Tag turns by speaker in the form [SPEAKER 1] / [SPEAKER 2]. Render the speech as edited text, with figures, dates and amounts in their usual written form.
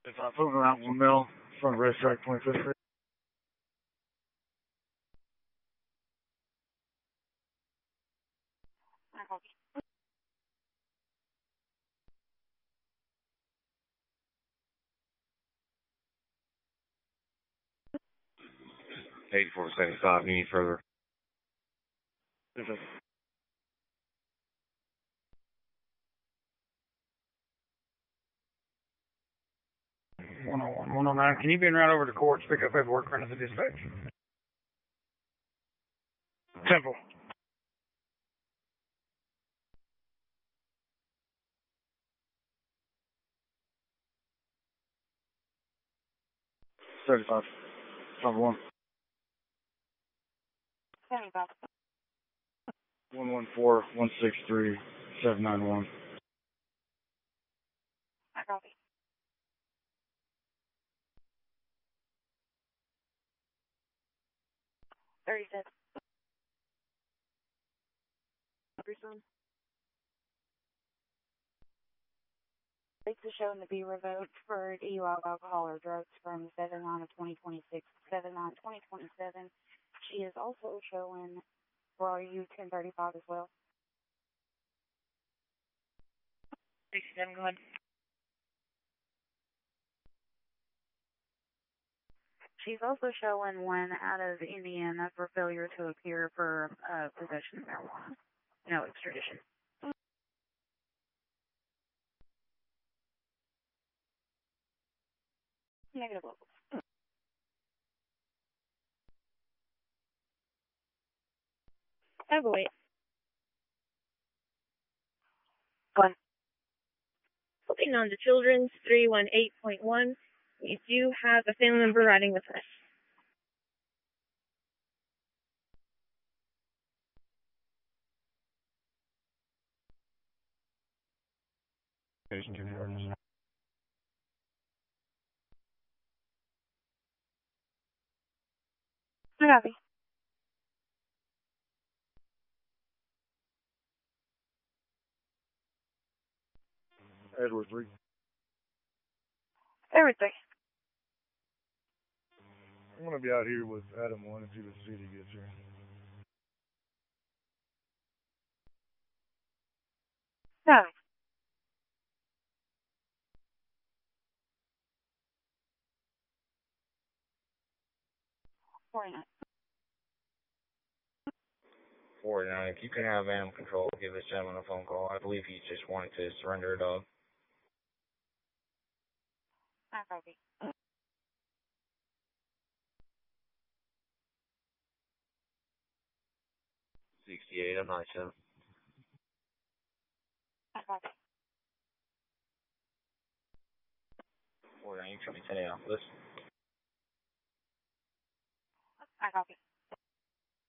[SPEAKER 1] If I put around 1 mil from racetrack 25th Street.
[SPEAKER 2] Okay.
[SPEAKER 3] 8475, you need further?
[SPEAKER 1] If it's 101, 109. Can you be in route over to court to pick up paperwork front of the dispatch? Temple. $35. Number 1.
[SPEAKER 2] 75.
[SPEAKER 1] 114-163-791.
[SPEAKER 2] I copy. 36. Person. License shown to be revoked for DUI of alcohol or drugs from 7/9 of 2026 to 7/9 2027. She is also showing for RU 1035 as well. 67, go ahead. She's also showing one out of Indiana for failure to appear for possession of marijuana. No extradition. Negative levels. Overweight. 1.
[SPEAKER 4] Focusing on the children's 318.1, you do have a family member riding with us.
[SPEAKER 2] I copy.
[SPEAKER 1] Edward 3.
[SPEAKER 2] Everything.
[SPEAKER 1] I'm going to be out here with Adam 1 until the city gets here.
[SPEAKER 2] No. 49.
[SPEAKER 3] 49, if you can have animal control, give this gentleman a phone call. I believe he just wanted to surrender a dog.
[SPEAKER 2] I copy.
[SPEAKER 3] 68, I'm not sure.
[SPEAKER 2] I copy.
[SPEAKER 3] 49, you should be 10 off this.
[SPEAKER 2] I copy.